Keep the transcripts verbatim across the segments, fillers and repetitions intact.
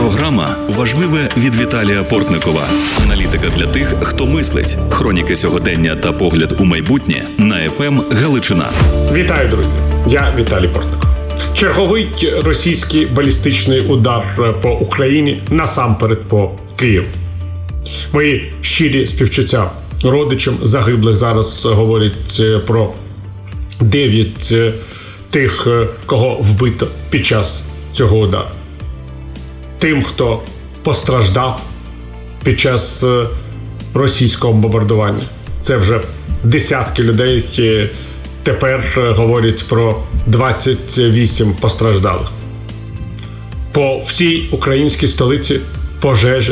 Програма «Важливе» від Віталія Портникова. Аналітика для тих, хто мислить. Хроніки сьогодення та погляд у майбутнє на еф ем Галичина. Вітаю, друзі! Я Віталій Портников. Черговий російський балістичний удар по Україні, насамперед по Києву. Мої щирі співчуття родичам загиблих. Зараз говорять про дев'ять тих, кого вбито під час цього удару. Тим, хто постраждав під час російського бомбардування. Це вже десятки людей, які тепер говорять про двадцять вісім постраждалих. По всій українській столиці пожежі.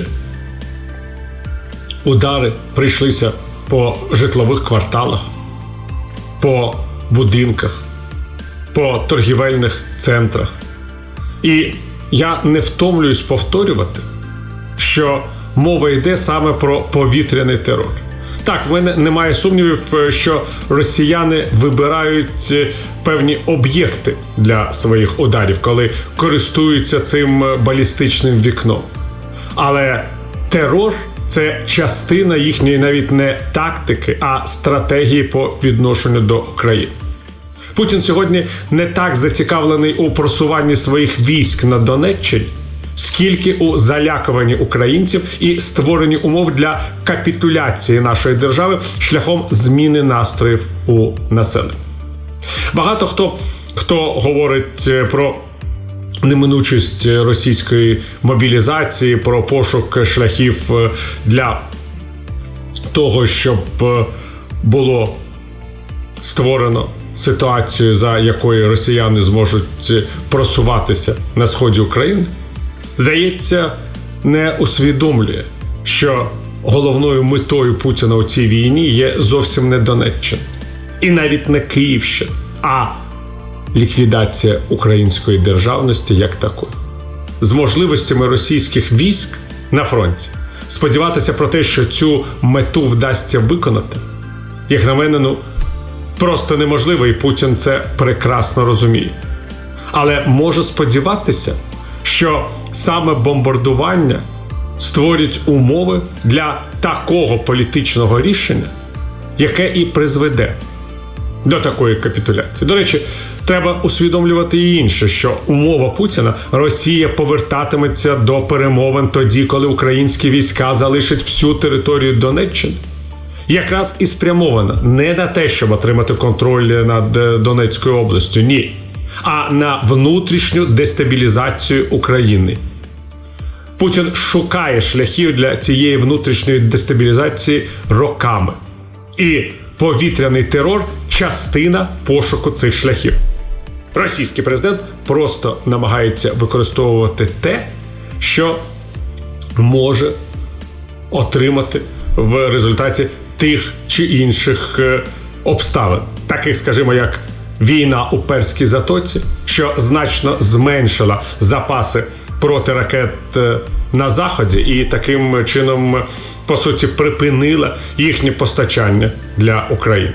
Удари прийшлися по житлових кварталах, по будинках, по торгівельних центрах. І я не втомлююсь повторювати, що мова йде саме про повітряний терор. Так, в мене немає сумнівів, що росіяни вибирають певні об'єкти для своїх ударів, коли користуються цим балістичним вікном. Але терор – це частина їхньої навіть не тактики, а стратегії по відношенню до України. Путін сьогодні не так зацікавлений у просуванні своїх військ на Донеччині, скільки у залякуванні українців і створенні умов для капітуляції нашої держави шляхом зміни настроїв у населення. Багато хто, хто говорить про неминучість російської мобілізації, про пошук шляхів для того, щоб було створено ситуацію, за якою росіяни зможуть просуватися на сході України, здається, не усвідомлює, що головною метою Путіна у цій війні є зовсім не Донеччина. І навіть не Київщина, а ліквідація української державності як такої. З можливостями російських військ на фронті сподіватися про те, що цю мету вдасться виконати, як на мене, ну, просто неможливо, і Путін це прекрасно розуміє. Але може сподіватися, що саме бомбардування створять умови для такого політичного рішення, яке і призведе до такої капітуляції. До речі, треба усвідомлювати і інше, що умова Путіна – Росія повертатиметься до перемовин тоді, коли українські війська залишать всю територію Донеччини. Якраз і спрямована не на те, щоб отримати контроль над Донецькою областю, ні, а на внутрішню дестабілізацію України. Путін шукає шляхів для цієї внутрішньої дестабілізації роками. І повітряний терор – частина пошуку цих шляхів. Російський президент просто намагається використовувати те, що може отримати в результаті тих чи інших обставин. Таких, скажімо, як війна у Перській затоці, що значно зменшила запаси протиракет на Заході і таким чином, по суті, припинила їхнє постачання для України.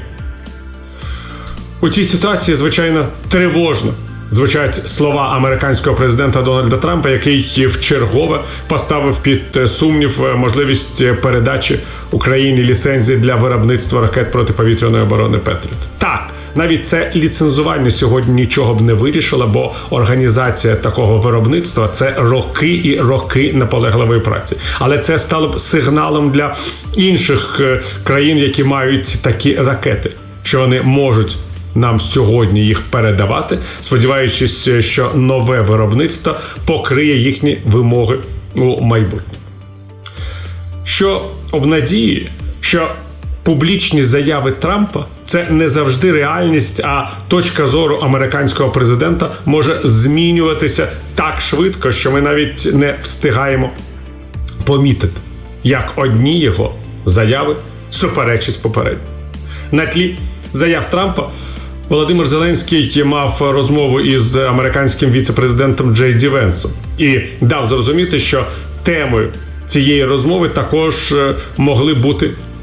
У цій ситуації, звичайно, тривожно звучать слова американського президента Дональда Трампа, який вчергове поставив під сумнів можливість передачі Україні ліцензії для виробництва ракет протиповітряної оборони «Петріот». Так, навіть це ліцензування сьогодні нічого б не вирішило, бо організація такого виробництва – це роки і роки наполегливої праці. Але це стало б сигналом для інших країн, які мають такі ракети, що вони можуть нам сьогодні їх передавати, сподіваючись, що нове виробництво покриє їхні вимоги у майбутньому. Що обнадіює, що публічні заяви Трампа – це не завжди реальність, а точка зору американського президента може змінюватися так швидко, що ми навіть не встигаємо помітити, як одні його заяви суперечать попереднім. На тлі заяв Трампа Володимир Зеленський мав розмову із американським віце-президентом Джей Ді Венсом і дав зрозуміти, що темою цієї розмови також могли бути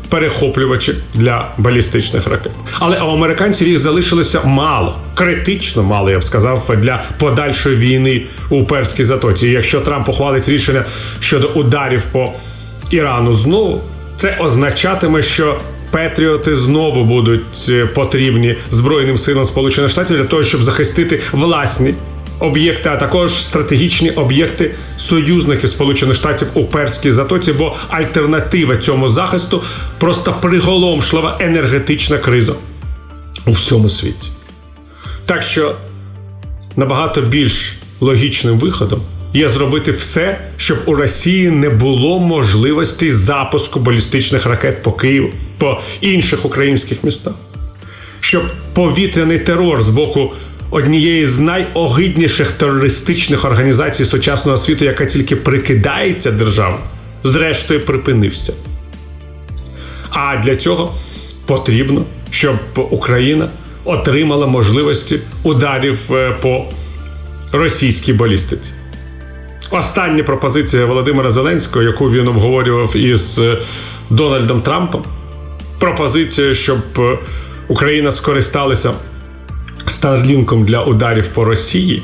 перехоплювачі для балістичних ракет. Але у американців їх залишилося мало, критично мало, я б сказав, для подальшої війни у Перській затоці. І якщо Трамп ухвалить рішення щодо ударів по Ірану знову, це означатиме, що Петріоти знову будуть потрібні Збройним силам Сполучених Штатів для того, щоб захистити власні об'єкти, а також стратегічні об'єкти союзників Сполучених Штатів у Перській затоці, бо альтернатива цьому захисту – просто приголомшлива енергетична криза у всьому світі. Так що набагато більш логічним виходом є зробити все, щоб у Росії не було можливості запуску балістичних ракет по Києву, по інших українських містах. Щоб повітряний терор з боку однієї з найогидніших терористичних організацій сучасного світу, яка тільки прикидається державою, зрештою припинився. А для цього потрібно, щоб Україна отримала можливості ударів по російській балістиці. Остання пропозиція Володимира Зеленського, яку він обговорював із Дональдом Трампом, пропозиція, щоб Україна скористалася Старлінком для ударів по Росії,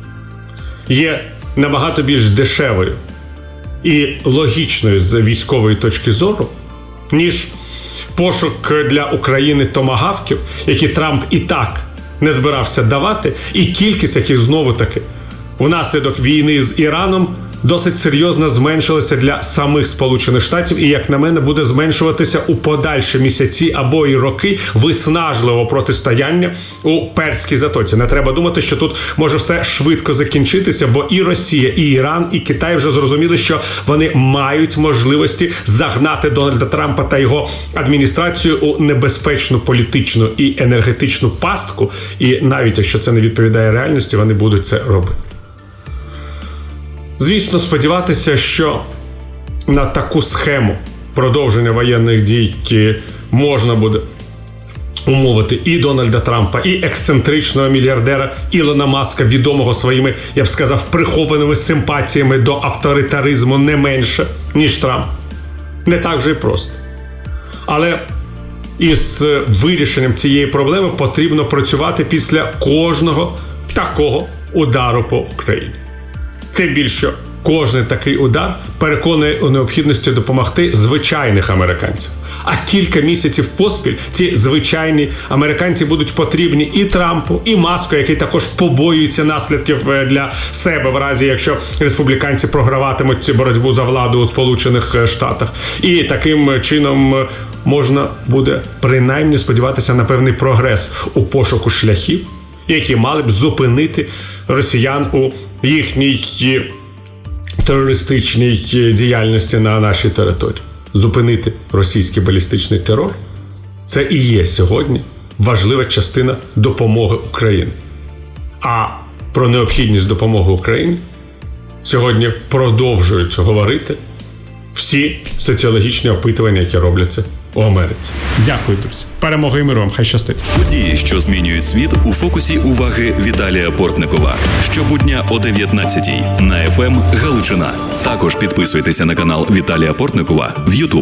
є набагато більш дешевою і логічною з військової точки зору, ніж пошук для України томагавків, які Трамп і так не збирався давати, і кількість яких знову-таки внаслідок війни з Іраном досить серйозно зменшилася для самих Сполучених Штатів і, як на мене, буде зменшуватися у подальші місяці або й роки виснажливого протистояння у Перській затоці. Не треба думати, що тут може все швидко закінчитися, бо і Росія, і Іран, і Китай вже зрозуміли, що вони мають можливості загнати Дональда Трампа та його адміністрацію у небезпечну політичну і енергетичну пастку, і навіть якщо це не відповідає реальності, вони будуть це робити. Звісно, сподіватися, що на таку схему продовження воєнних дій можна буде умовити і Дональда Трампа, і ексцентричного мільярдера Ілона Маска, відомого своїми, я б сказав, прихованими симпатіями до авторитаризму не менше, ніж Трамп. Не так же і просто. Але із вирішенням цієї проблеми потрібно працювати після кожного такого удару по Україні. Тим більше, що кожен такий удар переконує у необхідності допомогти звичайних американців. А кілька місяців поспіль ці звичайні американці будуть потрібні і Трампу, і Маску, який також побоюється наслідків для себе в разі, якщо республіканці програватимуть цю боротьбу за владу у Сполучених Штатах. І таким чином можна буде принаймні сподіватися на певний прогрес у пошуку шляхів, які мали б зупинити росіян у їхній терористичній діяльності на нашій території. Зупинити російський балістичний терор – це і є сьогодні важлива частина допомоги Україні. А про необхідність допомоги Україні сьогодні продовжують говорити всі соціологічні опитування, які робляться у Америці. Дякую, друзі. Перемоги і миру вам. Хай щастить. Події, що змінюють світ, у фокусі уваги Віталія Портникова. Щобудня о дев'ятнадцятій на еф ем Галичина. Також підписуйтеся на канал Віталія Портникова в Ютуб.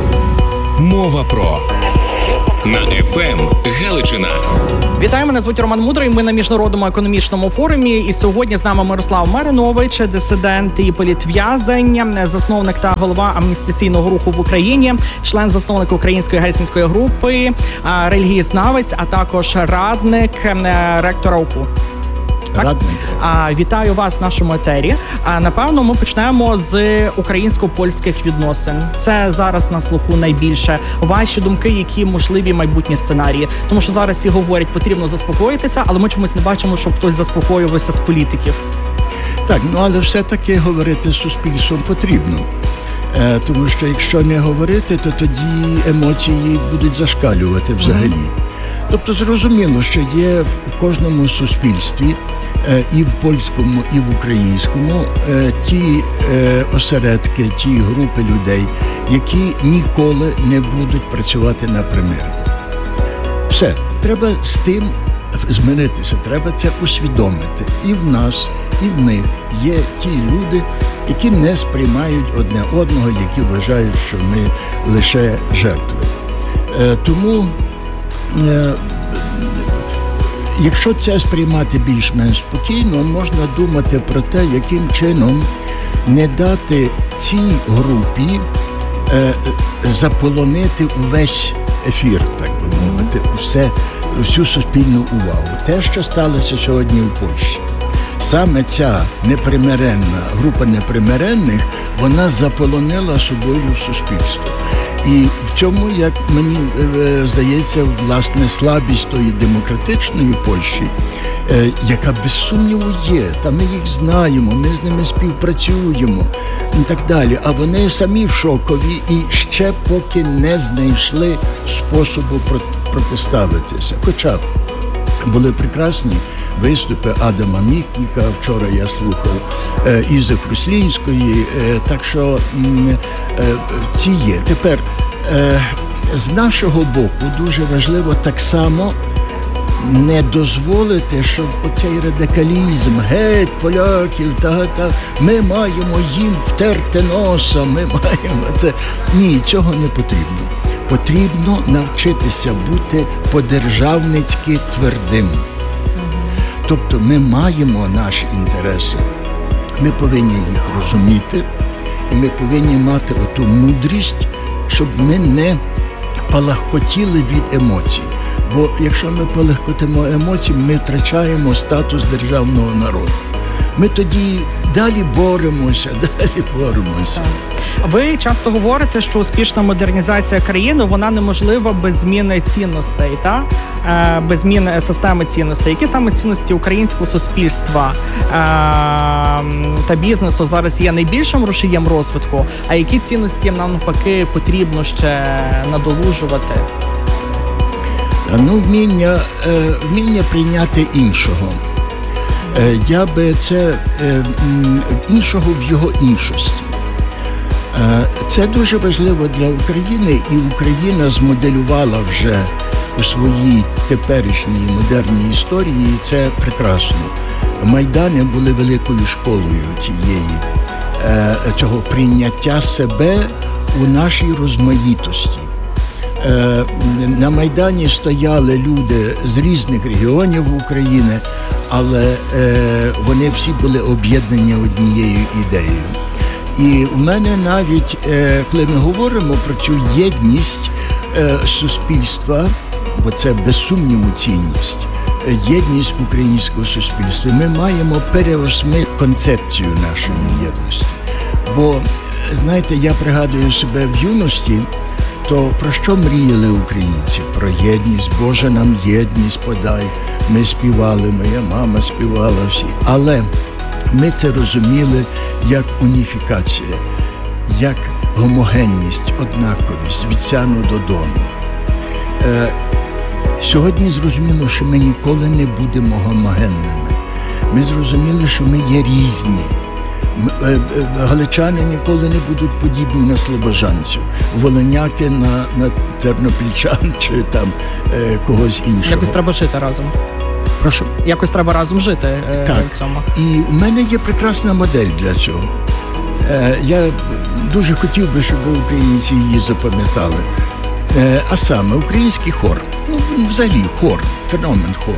Мова про на еф ем Галичина. Вітаю, мене звуть Роман Мудрий. Ми на міжнародному економічному форумі. І сьогодні з нами Мирослав Маринович, дисидент і політв'язень, засновник та голова амністиційного руху в Україні, член-засновник української гельсінської групи, релігієзнавець, а також радник ректора УКУ. Так? А, вітаю вас в нашому етері. А, напевно, ми почнемо з українсько-польських відносин. Це зараз на слуху найбільше. Ваші думки, які можливі майбутні сценарії? Тому що зараз всі говорять, потрібно заспокоїтися, але ми чомусь не бачимо, щоб хтось заспокоювався з політиків. Так, ну але все-таки говорити з суспільством потрібно. Е, тому що якщо не говорити, то тоді емоції будуть зашкалювати взагалі. Mm-hmm. Тобто зрозуміло, що є в кожному суспільстві, е, і в польському, і в українському, е, ті е, осередки, ті групи людей, які ніколи не будуть працювати на примирення. Все, треба з тим змиритися, треба це усвідомити. І в нас, і в них є ті люди, які не сприймають одне одного, які вважають, що ми лише жертви. Тому, якщо це сприймати більш-менш спокійно, можна думати про те, яким чином не дати цій групі заполонити увесь ефір, так би мовити, все, всю суспільну увагу. Те, що сталося сьогодні в Польщі, саме ця непримиренна група непримиренних, вона заполонила собою суспільство. І в цьому, як мені е, здається, власне, слабість тої демократичної Польщі, е, яка без сумніву є, та ми їх знаємо, ми з ними співпрацюємо і так далі. А вони самі в шокові і ще поки не знайшли способу протиставитися. Хоча були прекрасні виступи Адама Міхніка, вчора я слухав е, Ізи Хруслінської, е, так що е, ці є. Тепер, е, з нашого боку дуже важливо так само не дозволити, щоб оцей радикалізм, геть, поляків, та, та, ми маємо їм втерти носа, ми маємо це. Ні, цього не потрібно. Потрібно навчитися бути по-державницьки твердим. Тобто ми маємо наші інтереси, ми повинні їх розуміти, і ми повинні мати оту мудрість, щоб ми не палахкотіли від емоцій. Бо якщо ми палахкотимо емоції, ми втрачаємо статус державного народу. Ми тоді далі боремося, далі боремося. Ви часто говорите, що успішна модернізація країни, вона неможлива без зміни цінностей, та? Без зміни системи цінностей. Які саме цінності українського суспільства та бізнесу зараз є найбільшим рушієм розвитку, а які цінності нам навпаки потрібно ще надолужувати? Ну, вміння, вміння прийняти іншого. Я би це іншого в його іншості. Це дуже важливо для України, і Україна змоделювала вже у своїй теперішній модерній історії, і це прекрасно. Майдани були великою школою цієї, цього прийняття себе у нашій розмаїтості. На Майдані стояли люди з різних регіонів України, але вони всі були об'єднані однією ідеєю. І в мене навіть, коли ми говоримо про цю єдність суспільства, бо це без сумніву цінність, єдність українського суспільства, ми маємо переосмислити концепцію нашої єдності. Бо, знаєте, я пригадую себе в юності, то про що мріяли українці? Про єдність. Боже, нам єдність подай. Ми співали, моя мама співала всі. Але ми це розуміли як уніфікація, як гомогенність, однаковість, від сяну до дону. Е, сьогодні зрозуміло, що ми ніколи не будемо гомогенними. Ми зрозуміли, що ми є різні. Галичани ніколи не будуть подібні на слобожанців, волиняки на, на тернопільчан чи там е, когось іншого. Якось треба жити разом. Прошу? Якось треба разом жити е, так. в цьому. І в мене є прекрасна модель для цього. Е, я дуже хотів би, щоб українці її запам'ятали. Е, а саме, український хор. Ну, взагалі хор, феномен хору.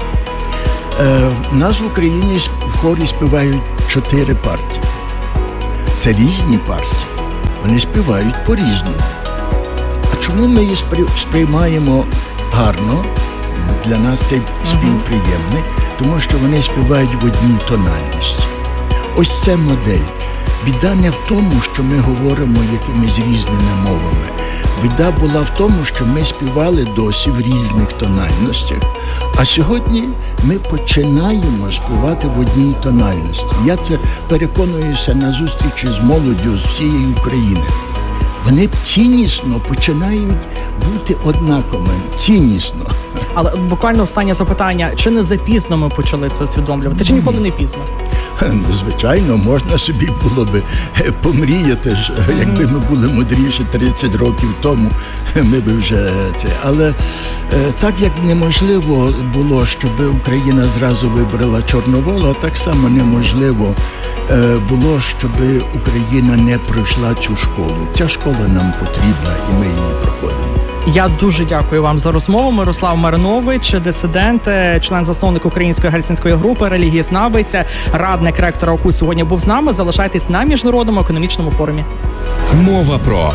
Е, у нас в Україні в хорі співають чотири партії. Це різні партії. Вони співають по-різному. А чому ми її сприймаємо гарно? Для нас цей спів приємний, тому що вони співають в одній тональності. Ось це модель. Біда не в тому, що ми говоримо якимись різними мовами. Біда була в тому, що ми співали досі в різних тональностях, а сьогодні ми починаємо співати в одній тональності. Я це переконуюся на зустрічі з молоддю з всієї України. Вони ціннісно починають бути однаковими. Ціннісно. Але буквально останнє запитання. Чи не запізно ми почали це усвідомлювати? Чи ніколи не пізно? Звичайно, можна собі було би помріяти, якби ми були мудріші тридцять років тому, ми би вже це. Але так як неможливо було, щоб Україна зразу вибрала Чорновола, так само неможливо було, щоб Україна не пройшла цю школу. Ця школа нам потрібна, і ми її проходимо. Я дуже дякую вам за розмову. Мирослав Маринович, дисидент, член-засновник Української гельсінської групи, релігієзнавець, радник ректора ОКУ сьогодні був з нами. Залишайтесь на Міжнародному економічному форумі. Мова про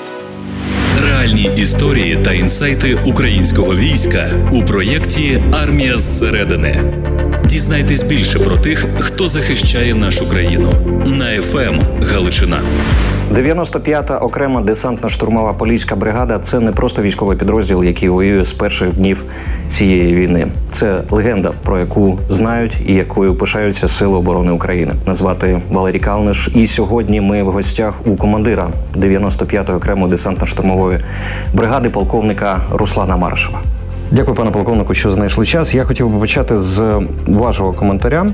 Реальні історії та інсайти українського війська у проєкті «Армія зсередини». Дізнайтесь більше про тих, хто захищає нашу країну. На еф ем Галичина. дев'яносто п'ята окрема десантно-штурмова поліська бригада – це не просто військовий підрозділ, який воює з перших днів цієї війни. Це легенда, про яку знають і якою пишаються Сили оборони України. Назвати Валерій Калниш. І сьогодні ми в гостях у командира дев'яносто п'ятої окремої десантно-штурмової бригади полковника Руслана Маришева. Дякую, пане полковнику, що знайшли час. Я хотів би почати з вашого коментаря.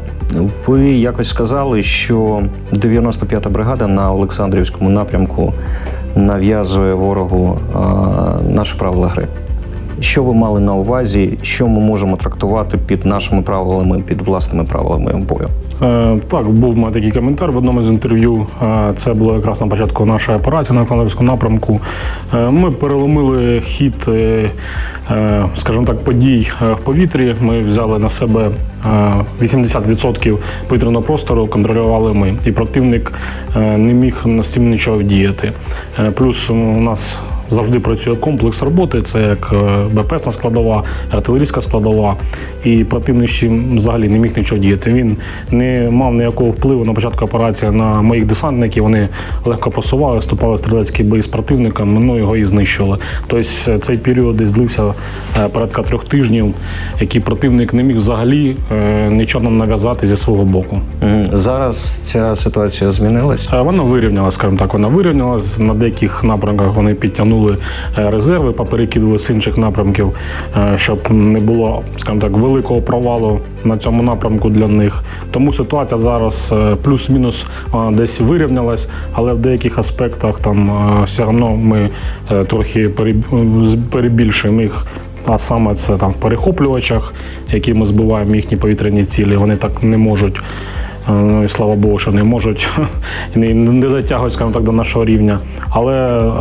Ви якось сказали, що дев'яносто п'ята бригада на Олександрівському напрямку нав'язує ворогу а, наші правила гри. Що ви мали на увазі, що ми можемо трактувати під нашими правилами, під власними правилами бою? Е, так, був у мене такий коментар в одному з інтерв'ю. Е, це було якраз на початку нашої операції на Олександрівському напрямку. Е, ми переломили хід, е, е, скажімо так, подій в повітрі. Ми взяли на себе е, вісімдесят відсотків повітряного простору, контролювали ми. І противник е, не міг на цим нічого вдіяти. Е, плюс у нас завжди працює комплекс роботи, це як БПСна складова, артилерійська складова, і противник взагалі не міг нічого діяти. Він не мав ніякого впливу на початку операції на моїх десантників, вони легко просували, вступали в стрілецький бій з противником, ну його і знищили. Тобто цей період десь злився порядка трьох тижнів, який противник не міг взагалі нічого нам нав'язати зі свого боку. Зараз ця ситуація змінилась? Вона вирівнялась, скажімо так, вона вирівнялась. На деяких напрямках вони підтягнули резерви, поперекидали з інших напрямків, щоб не було, скажімо так, великого провалу на цьому напрямку для них. Тому ситуація зараз плюс-мінус десь вирівнялась, але в деяких аспектах там все одно ми трохи перебільшуємо їх. А саме це там в перехоплювачах, які ми збиваємо їхні повітряні цілі, вони так не можуть. Ну, і слава Богу, що не можуть, не, не дотягують, скажімо так, до нашого рівня. Але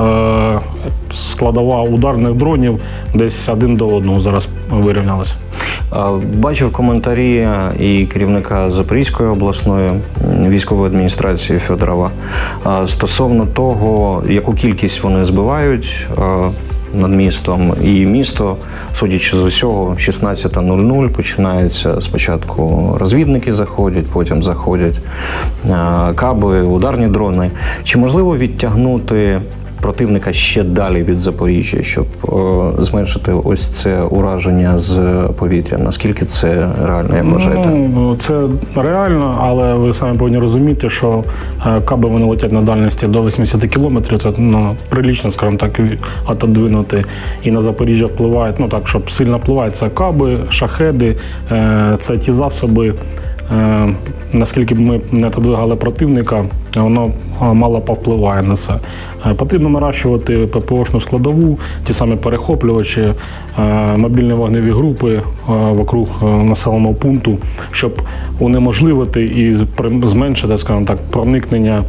е, складова ударних дронів десь один до одного зараз вирівнялася. Бачив коментарі і керівника Запорізької обласної військової адміністрації Федорова стосовно того, яку кількість вони збивають над містом. І місто, судячи з усього, шістнадцята нуль нуль починається спочатку розвідники заходять, потім заходять каби, ударні дрони. Чи можливо відтягнути противника ще далі від Запоріжжя, щоб о, зменшити ось це ураження з повітря? Наскільки це реально, як вважаєте? Ну, це реально, але ви самі повинні розуміти, що каби вони летять на дальності до вісімдесят кілометрів, це ну, прилично, скажімо так, отодвинути. І на Запоріжжя впливають, ну так, щоб сильно впливають, це каби, шахеди, це ті засоби, Е, наскільки б ми не подвигали противника, воно мало повпливає на це. Е, потрібно наращувати ППОшну складову, ті самі перехоплювачі, е, мобільні вогневі групи е, вокруг населеного пункту, щоб унеможливити і зменшити, скажімо так, проникнення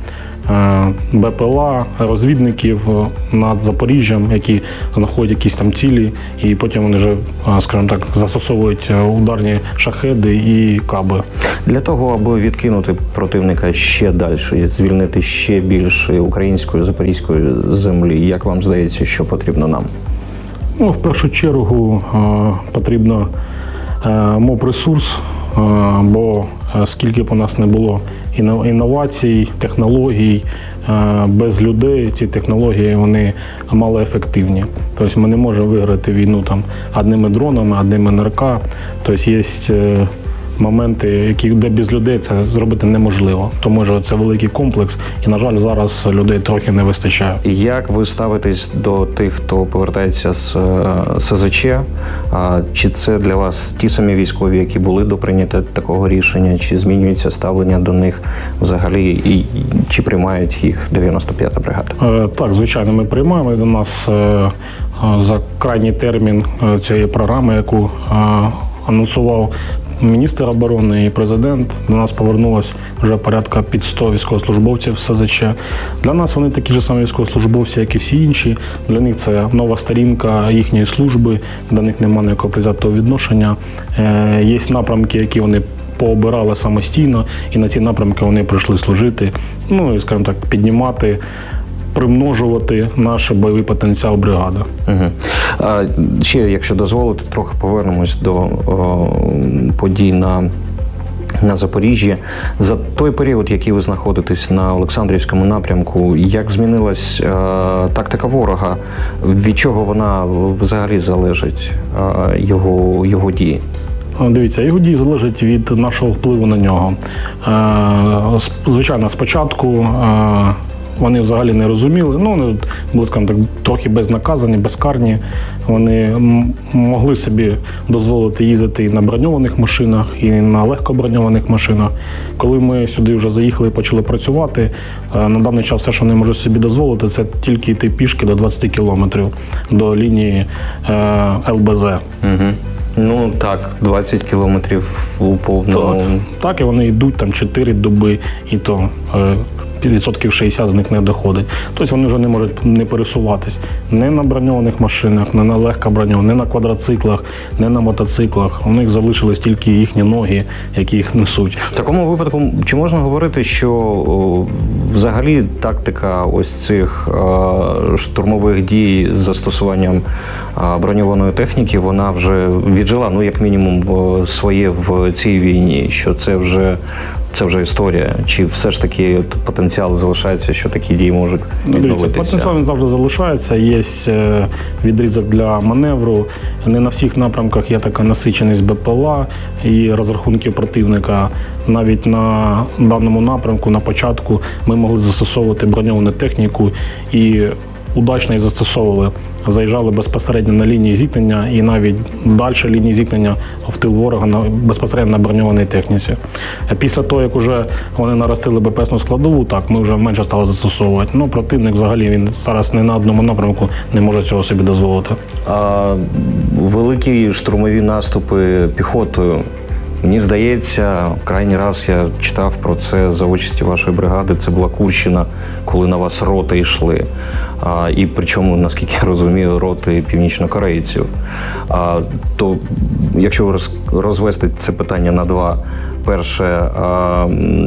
БПЛА, розвідників над Запоріжжям, які знаходять якісь там цілі, і потім вони вже, скажімо так, застосовують ударні шахеди і каби. Для того, аби відкинути противника ще далі, звільнити ще більше української, запорізької землі, як вам здається, що потрібно нам? Ну, в першу чергу потрібно моб-ресурс, бо скільки б у нас не було інновацій, технологій, без людей ці технології вони малоефективні. Тобто ми не можемо виграти війну там одними дронами, одними НРК. Тобто є моменти, які де без людей це зробити неможливо. Тому що це великий комплекс, і на жаль, зараз людей трохи не вистачає. Як ви ставитесь до тих, хто повертається з С З Ч? Чи це для вас ті самі військові, які були до прийняття такого рішення, чи змінюється ставлення до них взагалі, і чи приймають їх дев'яносто п'ята бригада? Так, звичайно, ми приймаємо. До нас за крайній термін цієї програми, яку анонсував міністр оборони і президент, до нас повернулось вже порядка під сто військовослужбовців в С З Ч. Для нас вони такі ж самі військовослужбовці, як і всі інші. Для них це нова сторінка їхньої служби, до них немає ніякого предвзятого відношення. Є напрямки, які вони пообирали самостійно, і на ці напрямки вони прийшли служити, ну і, скажімо так, піднімати, примножувати наш бойовий потенціал бригади. Угу. А ще, якщо дозволите, трохи повернемось до о, подій на, на Запоріжжі. За той період, який ви знаходитесь на Олександрівському напрямку, як змінилась е, тактика ворога? Від чого вона взагалі залежить, е, його, його дії? Дивіться, його дії залежать від нашого впливу на нього. Звичайно, спочатку вони взагалі не розуміли, ну, вони були, скажімо так, трохи безнаказані, безкарні. Вони могли собі дозволити їздити і на броньованих машинах, і на легкоброньованих машинах. Коли ми сюди вже заїхали і почали працювати, на даний час все, що вони можуть собі дозволити, це тільки йти пішки до двадцять кілометрів до лінії Л Б З. Угу. Ну так, двадцять кілометрів у повному. Так, так, і вони йдуть там чотири доби, і то відсотків шістдесят з них не доходить. Тобто вони вже не можуть не пересуватись не на броньованих машинах, не на легкоброньованих, не на квадроциклах, не на мотоциклах. У них залишились тільки їхні ноги, які їх несуть. В такому випадку, чи можна говорити, що о, взагалі тактика ось цих о, штурмових дій з застосуванням о, броньованої техніки, вона вже віджила, ну, як мінімум, о, своє в цій війні, що це вже Це вже історія. Чи все ж таки потенціал залишається, що такі дії можуть відновитися? Дивіться, потенціал він завжди залишається. Є відрізок для маневру. Не на всіх напрямках є така насиченість Б П Л А і розрахунків противника. Навіть на даному напрямку, на початку, ми могли застосовувати броньовану техніку і удачно її застосовували. Заїжджали безпосередньо на лінії зіткнення і навіть далі лінії зіткнення в тил ворога на, безпосередньо на броньованій техніці. Після того, як вже вони наростили Б П С-ну складову, так, ми вже менше стали застосовувати. Ну, противник взагалі він зараз не на одному напрямку не може цього собі дозволити. А великі штурмові наступи піхотою, мені здається, крайній раз я читав про це за участю вашої бригади, це була Курщина, коли на вас роти йшли. А, і причому, наскільки я розумію, роти північнокорейців. А, то, якщо роз, розвести це питання на два. Перше, а,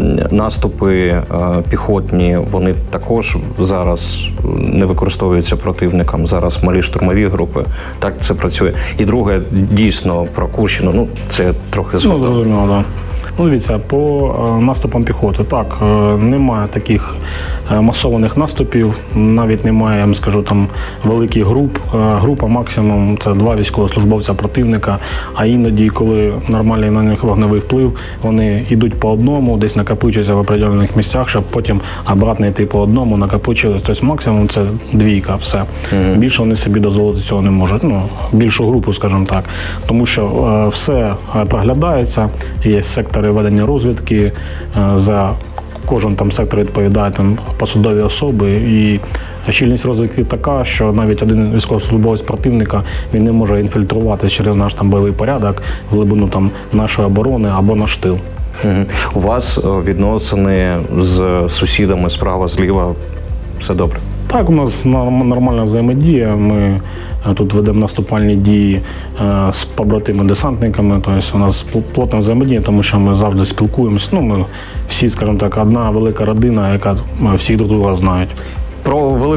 наступи а, піхотні, вони також зараз не використовуються противником, зараз малі штурмові групи. Так це працює. І друге, дійсно, про Курщину, ну, це трохи згодом. Ну, зрозуміло, так. Ну, дивіться, по наступам піхоти, так, немає таких масованих наступів, навіть немає, я вам скажу, там великих груп. Група максимум це два військовослужбовця противника, а іноді, коли нормальний на них вогневий вплив, вони йдуть по одному, десь накопичуються в определених місцях, щоб потім обратно йти по одному, накопичуватися. Тобто максимум це двійка, все. Mm-hmm. Більше вони собі дозволити цього не можуть. Ну, більшу групу, скажімо так. Тому що е, все проглядається, є сектори ведення розвідки, за кожен там сектор відповідає там посадові особи, і щільність розвідки така, що навіть один військовослужбовець противника, він не може інфільтрувати через наш там бойовий порядок в глибину там нашої оборони або наш тил. Угу. У вас відносини з сусідами справа, зліва, все добре? Так, у нас нормальна взаємодія. Ми тут ведемо наступальні дії з побратими-десантниками. Тобто у нас плотна взаємодія, тому що ми завжди спілкуємося. Ну, ми всі, скажімо так, одна велика родина, яка всіх друг друга знають. Про велику